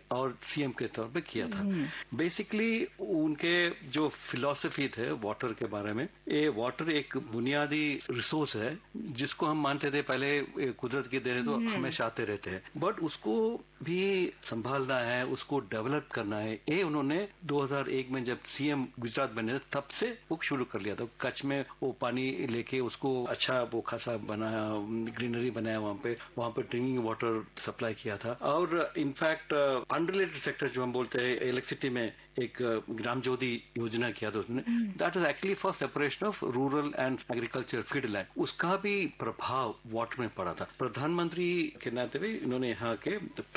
और सीएम के तौर पे किया था। बेसिकली उनके जो फिलॉसफी थे वाटर के बारे में, ये वाटर एक बुनियादी रिसोर्स है जिसको हम मानते थे पहले कुदरत की देन है तो हमेशा आते रहते हैं, बट उसको भी संभालना है, उसको डेवलप करना है। ये उन्होंने 2001 में जब सीएम गुजरात बने तब से वो शुरू कर लिया था। कच्छ में वो पानी लेके उसको अच्छा वो खासा बनाया, ग्रीनरी बनाया, वहां पे ड्रिंकिंग वाटर सप्लाई किया था। और इनफैक्ट अनरिलेटेड सेक्टर जो हम बोलते हैं इलेक्ट्रिसिटी में एक ग्राम ज्योति योजना किया था उसने, that is actually for separation of rural and agriculture field land. उसका भी प्रभाव वाटर में पड़ा था। प्रधानमंत्री के नाते भी इन्होंने यहाँ के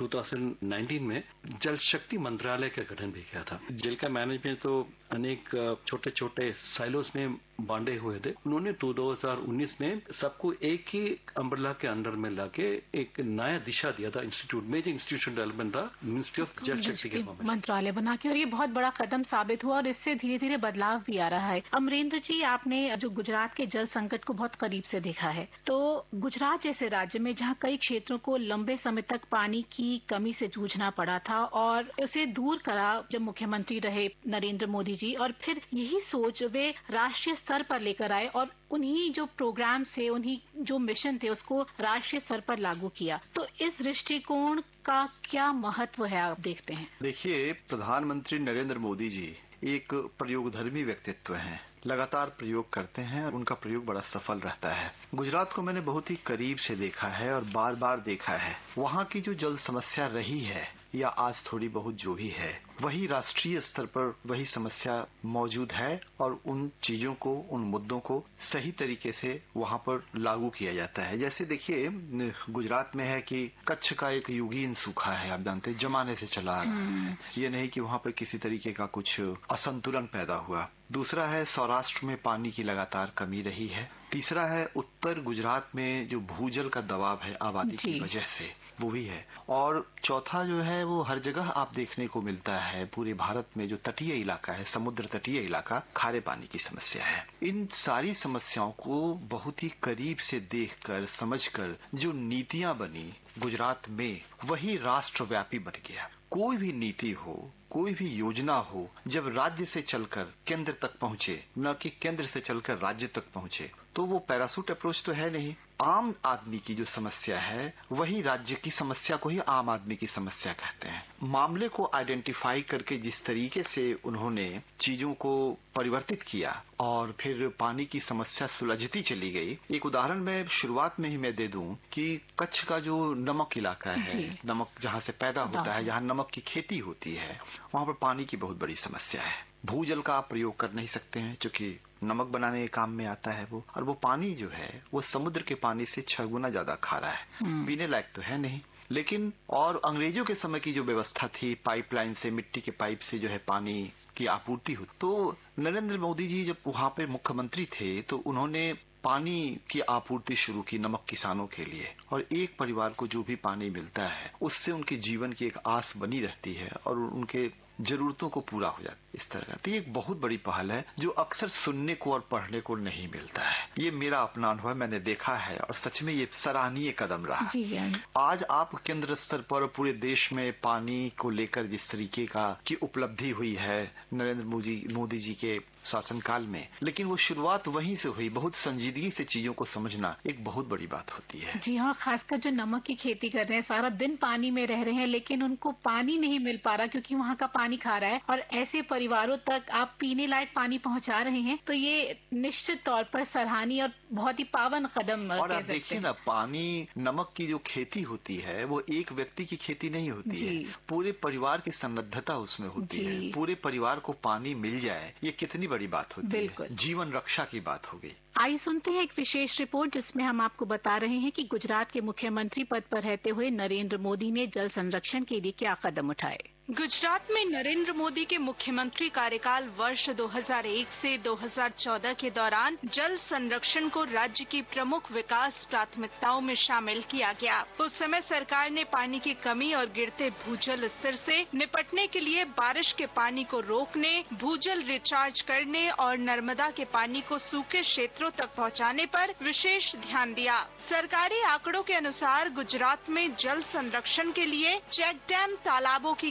2019 में जल शक्ति मंत्रालय का गठन भी किया था। जल का मैनेजमेंट तो अनेक छोटे छोटे साइलोस में बांटे हुए थे। उन्होंने 2019 में सबको एक ही अम्ब्रेला के अंडर में लाके एक नया दिशा दिया था। इंस्टीट्यूट मेजर इंस्टीट्यूशन डेवलपमेंट था मिनिस्ट्री ऑफ जल शक्ति के मंत्रालय बना के, और ये बहुत बड़ा कदम साबित हुआ और इससे धीरे धीरे बदलाव भी आ रहा है। अमरेंद्र जी, आपने जो गुजरात के जल संकट को बहुत करीब से देखा है, तो गुजरात जैसे राज्य में जहाँ कई क्षेत्रों को लंबे समय तक पानी की कमी से जूझना पड़ा था और उसे दूर करा जब मुख्यमंत्री रहे नरेंद्र मोदी जी, और फिर यही सोच वे राष्ट्रीय स्तर पर लेकर आए और उन्हीं जो प्रोग्राम थे, उन्हीं जो मिशन थे उसको राष्ट्रीय स्तर पर लागू किया। तो इस दृष्टिकोण का क्या महत्व है, आप देखते हैं? देखिए, प्रधानमंत्री नरेंद्र मोदी जी एक प्रयोगधर्मी व्यक्तित्व हैं। लगातार प्रयोग करते हैं और उनका प्रयोग बड़ा सफल रहता है। गुजरात को मैंने बहुत ही करीब से देखा है और बार बार देखा है। वहाँ की जो जल समस्या रही है या आज थोड़ी बहुत जो भी है, वही राष्ट्रीय स्तर पर वही समस्या मौजूद है और उन चीजों को, उन मुद्दों को सही तरीके से वहाँ पर लागू किया जाता है। जैसे देखिए, गुजरात में है कि कच्छ का एक युगीन सूखा है, आप जानते हैं, जमाने से चला आ रहा है। ये नहीं कि वहाँ पर किसी तरीके का कुछ असंतुलन पैदा हुआ। दूसरा है, सौराष्ट्र में पानी की लगातार कमी रही है। तीसरा है, उत्तर गुजरात में जो भूजल का दबाव है आबादी की वजह से, वो भी है। और चौथा जो है, वो हर जगह आप देखने को मिलता है, पूरे भारत में जो तटीय इलाका है, समुद्र तटीय इलाका, खारे पानी की समस्या है। इन सारी समस्याओं को बहुत ही करीब से देखकर, समझकर जो नीतियां बनी गुजरात में, वही राष्ट्रव्यापी बन गया। कोई भी नीति हो, कोई भी योजना हो, जब राज्य से चलकर केंद्र तक पहुंचे, न कि केंद्र से चलकर राज्य तक पहुंचे, तो वो पैरासूट अप्रोच तो है नहीं। आम आदमी की जो समस्या है, वही राज्य की समस्या को ही आम आदमी की समस्या कहते हैं। मामले को आइडेंटिफाई करके जिस तरीके से उन्होंने चीजों को परिवर्तित किया और फिर पानी की समस्या सुलझती चली गई। एक उदाहरण मैं शुरुआत में ही मैं दे दूं कि कच्छ का जो नमक इलाका है, नमक जहां से पैदा होता है, जहां नमक की खेती होती है, वहां पर पानी की बहुत बड़ी समस्या है। भूजल का आप प्रयोग कर नहीं सकते हैं, क्योंकि नमक बनाने के काम में आता है वो, और वो पानी जो है वो समुद्र के पानी से 6 गुना ज्यादा खारा है, पीने लायक तो है नहीं। लेकिन और अंग्रेजों के समय की जो व्यवस्था थी, पाइपलाइन से, मिट्टी के पाइप से जो है पानी की आपूर्ति हुई, तो नरेंद्र मोदी जी जब वहां पे मुख्यमंत्री थे तो उन्होंने पानी की आपूर्ति शुरू की नमक किसानों के लिए, और एक परिवार को जो भी पानी मिलता है उससे उनके जीवन की एक आस बनी रहती है और उनके जरूरतों को पूरा हो जाता है, इस तरह का। तो ये एक बहुत बड़ी पहल है जो अक्सर सुनने को और पढ़ने को नहीं मिलता है। ये मेरा अपना अनुभव, मैंने देखा है और सच में ये सराहनीय कदम रहा। आज आप केंद्र स्तर पर पूरे देश में पानी को लेकर जिस तरीके की उपलब्धि हुई है नरेंद्र मोदी जी के शासनकाल में, लेकिन वो शुरुआत वहीं से हुई। बहुत संजीदगी से चीजों को समझना एक बहुत बड़ी बात होती है। जी हाँ, खासकर जो नमक की खेती कर रहे हैं, सारा दिन पानी में रह रहे हैं, लेकिन उनको पानी नहीं मिल पा रहा क्योंकि वहाँ का पानी खा रहा है, और ऐसे परिवारों तक आप पीने लायक पानी पहुँचा रहे हैं, तो ये निश्चित तौर पर सराहनीय और बहुत ही पावन कदम। और आप देखिए ना, पानी, नमक की जो खेती होती है वो एक व्यक्ति की खेती नहीं होती है, पूरे परिवार की सन्नद्धता उसमें होती है। पूरे परिवार को पानी मिल जाए, ये कितनी बड़ी बात होती है, जीवन रक्षा की बात हो गई। आइए सुनते हैं एक विशेष रिपोर्ट जिसमें हम आपको बता रहे हैं कि गुजरात के मुख्यमंत्री पद पर रहते हुए नरेंद्र मोदी ने जल संरक्षण के लिए क्या कदम उठाए। गुजरात में नरेंद्र मोदी के मुख्यमंत्री कार्यकाल वर्ष 2001 से 2014 के दौरान जल संरक्षण को राज्य की प्रमुख विकास प्राथमिकताओं में शामिल किया गया। उस समय सरकार ने पानी की कमी और गिरते भूजल स्तर से निपटने के लिए बारिश के पानी को रोकने, भूजल रिचार्ज करने और नर्मदा के पानी को सूखे क्षेत्रों तक पहुंचाने पर विशेष ध्यान दिया। सरकारी आंकड़ों के अनुसार गुजरात में जल संरक्षण के लिए चेक डैम, तालाबों की